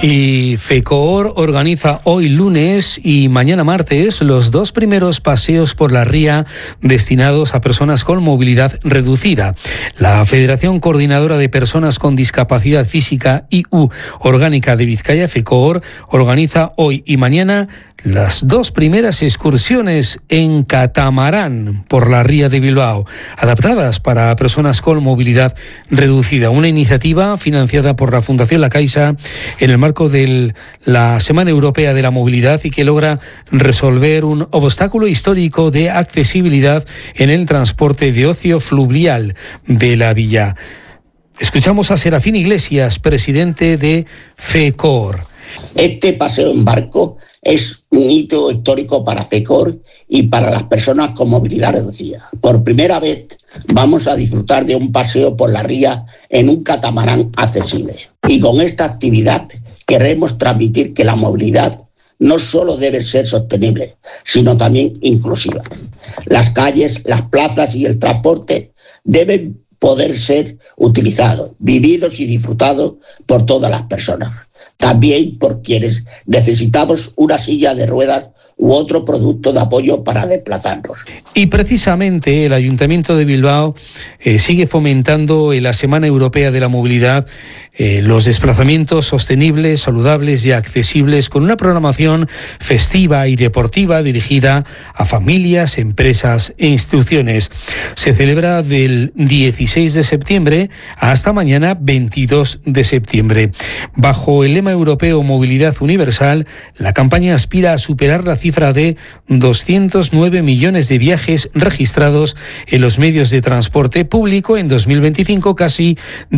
Y FECOOR organiza hoy lunes y mañana martes los 2 primeros paseos por la ría destinados a personas con movilidad reducida. La Federación Coordinadora de Personas con Discapacidad Física y/u Orgánica de Vizcaya, FECOOR, organiza hoy y mañana las 2 primeras excursiones en catamarán por la ría de Bilbao, adaptadas para personas con movilidad reducida. Una iniciativa financiada por la Fundación La Caixa en el marco de la Semana Europea de la Movilidad y que logra resolver un obstáculo histórico de accesibilidad en el transporte de ocio fluvial de la villa. Escuchamos a Serafín Iglesias, presidente de FECOOR. Este paseo en barco es un hito histórico para FECOOR y para las personas con movilidad reducida. Por primera vez vamos a disfrutar de un paseo por la ría en un catamarán accesible. Y con esta actividad queremos transmitir que la movilidad no solo debe ser sostenible, sino también inclusiva. Las calles, las plazas y el transporte deben poder ser utilizados, vividos y disfrutados por todas las personas. También por quienes necesitamos una silla de ruedas u otro producto de apoyo para desplazarnos. Y precisamente el Ayuntamiento de Bilbao sigue fomentando en la Semana Europea de la Movilidad los desplazamientos sostenibles, saludables y accesibles con una programación festiva y deportiva dirigida a familias, empresas e instituciones. Se celebra del 16 de septiembre hasta mañana 22 de septiembre. Bajo el lema europeo Movilidad Universal, la campaña aspira a superar la cifra de 209 millones de viajes registrados en los medios de transporte público en 2025, casi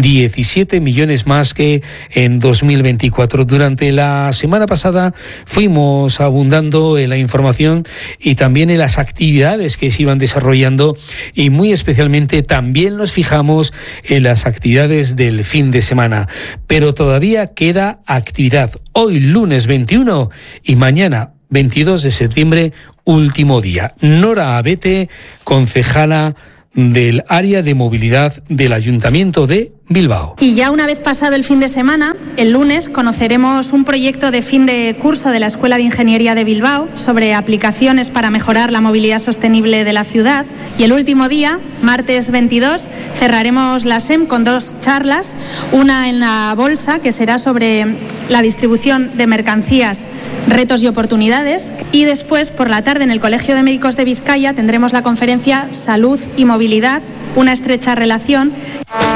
17 millones más que en 2024. Durante la semana pasada fuimos abundando en la información y también en las actividades que se iban desarrollando y muy especialmente también nos fijamos en las actividades del fin de semana. Pero todavía queda actividad. Hoy lunes 21 y mañana 22 de septiembre, último día. Nora Abete, concejala del área de movilidad del Ayuntamiento de Bilbao. Y ya una vez pasado el fin de semana, el lunes conoceremos un proyecto de fin de curso de la Escuela de Ingeniería de Bilbao sobre aplicaciones para mejorar la movilidad sostenible de la ciudad. Y el último día, martes 22, cerraremos la SEM con 2 charlas, una en la Bolsa, que será sobre la distribución de mercancías, retos y oportunidades. Y después, por la tarde, en el Colegio de Médicos de Vizcaya, tendremos la conferencia Salud y Movilidad, una estrecha relación.